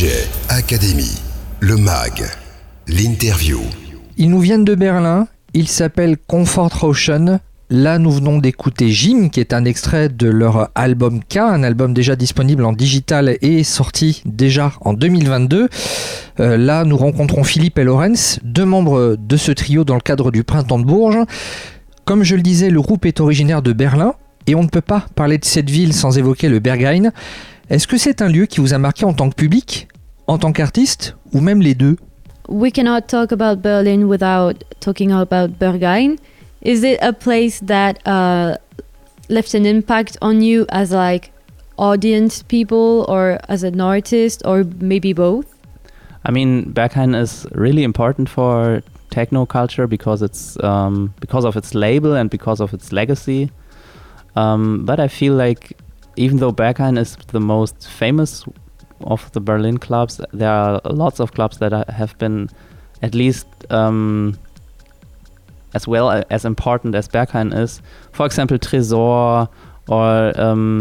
DJ Academy, le mag, l'interview. Ils nous viennent de Berlin, ils s'appellent Comfort Ocean. Là, nous venons d'écouter Jim, qui est un extrait de leur album K, un album déjà disponible en digital et sorti déjà en 2022. Là, nous rencontrons Philippe et Lorenz, deux membres de ce trio dans le cadre du Printemps de Bourges. Comme je le disais, le groupe est originaire de Berlin et on ne peut pas parler de cette ville sans évoquer le Berghain. Est-ce que c'est un lieu qui vous a marqué en tant que public, en tant qu'artiste ou même les deux? We cannot talk about Berlin without talking about Berghain. Is it a place that left an impact on you as like audience people or as an artist or maybe both? I mean, Berghain is really important for techno culture because it's because of its label and because of its legacy. But I feel like even though Berghain is the most famous of the Berlin clubs, there are lots of clubs that have been at least as well as important as Berghain is. For example, Tresor or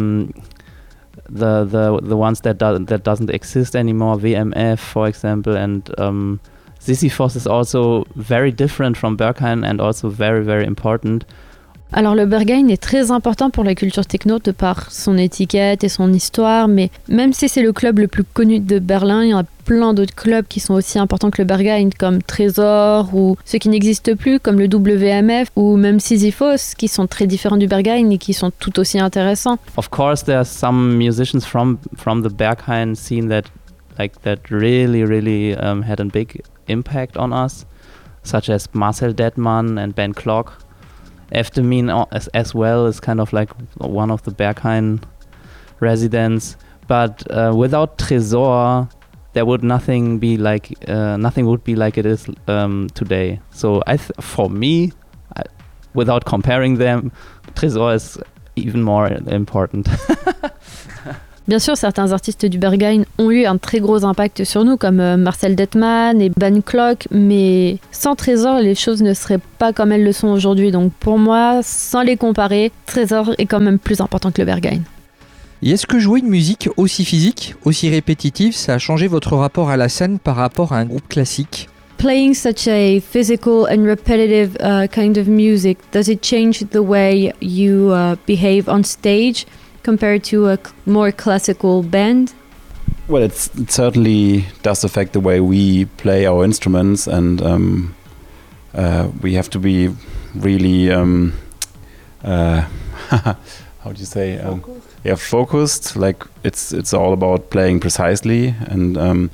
the ones that doesn't exist anymore, WMF, for example, and Sisyphos is also very different from Berghain and also very, very important. Alors le Berghain est très important pour la culture techno de par son étiquette et son histoire, mais même si c'est le club le plus connu de Berlin, il y en a plein d'autres clubs qui sont aussi importants que le Berghain, comme Tresor ou ceux qui n'existent plus comme le WMF ou même Sisyphos, qui sont très différents du Berghain et qui sont tout aussi intéressants. Of course, there are some musicians from the Berghain scene that really had a big impact on us, such as Marcel Dettmann and Ben Klock. Eftemin as well is kind of like one of the Berghain residents, but without Tresor, there would nothing would be like it is today. So for me, without comparing them, Tresor is even more important. Bien sûr, certains artistes du Berghain ont eu un très gros impact sur nous, comme Marcel Dettmann et Ben Klock, mais sans Tresor, les choses ne seraient pas comme elles le sont aujourd'hui. Donc pour moi, sans les comparer, Tresor est quand même plus important que le Berghain. Et est-ce que jouer une musique aussi physique, aussi répétitive, ça a changé votre rapport à la scène par rapport à un groupe classique? Playing such a physical and repetitive kind of music, does it change the way you behave on stage compared to a more classical band? Well, it certainly does affect the way we play our instruments, and we have to be really how do you say? Focused. Like it's all about playing precisely and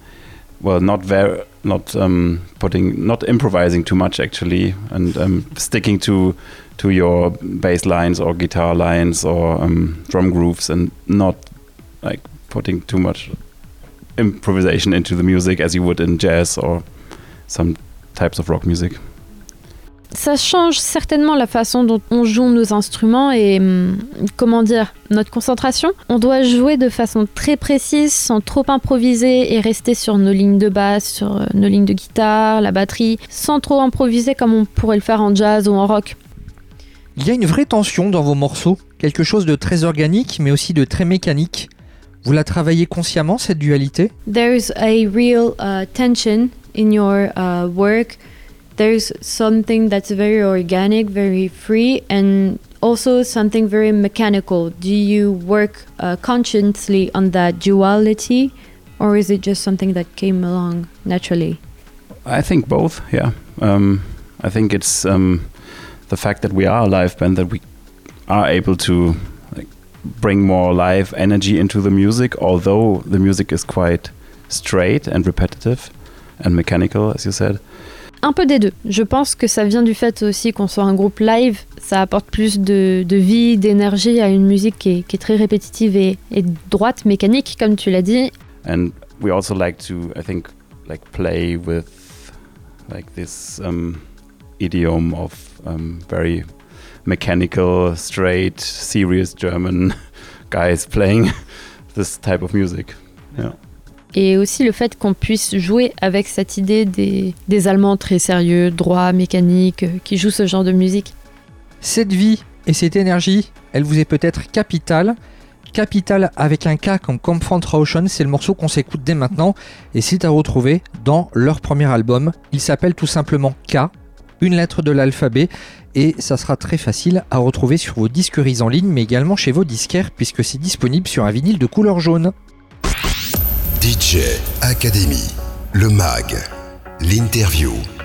not improvising too much actually, and sticking to your bass lines or guitar lines or drum grooves, and not like putting too much improvisation into the music as you would in jazz or some types of rock music. Ça change certainement la façon dont on joue nos instruments et notre concentration. On doit jouer de façon très précise, sans trop improviser et rester sur nos lignes de basse, sur nos lignes de guitare, la batterie, sans trop improviser comme on pourrait le faire en jazz ou en rock. Il y a une vraie tension dans vos morceaux, quelque chose de très organique mais aussi de très mécanique. Vous la travaillez consciemment, cette dualité? There's a real tension in your work. There's something that's very organic, very free, and also something very mechanical. Do you work consciously on that duality, or is it just something that came along naturally? I think both, yeah. I think it's the fact that we are a live band, that we are able to bring more live energy into the music, although the music is quite straight and repetitive and mechanical, as you said. Un peu des deux. Je pense que ça vient du fait aussi qu'on soit un groupe live. Ça apporte plus de vie, d'énergie à une musique qui est très répétitive et droite, mécanique, comme tu l'as dit. And we also like to, I think, play with this idiom of very mechanical, straight, serious German guys playing this type of music. Yeah. Et aussi le fait qu'on puisse jouer avec cette idée des Allemands très sérieux, droits, mécaniques, qui jouent ce genre de musique. Cette vie et cette énergie, elle vous est peut-être capitale. Capital avec un K comme Confrontation, c'est le morceau qu'on s'écoute dès maintenant et c'est à retrouver dans leur premier album. Il s'appelle tout simplement K, une lettre de l'alphabet, et ça sera très facile à retrouver sur vos disqueries en ligne mais également chez vos disquaires puisque c'est disponible sur un vinyle de couleur jaune. DJ Academy, le mag, l'interview.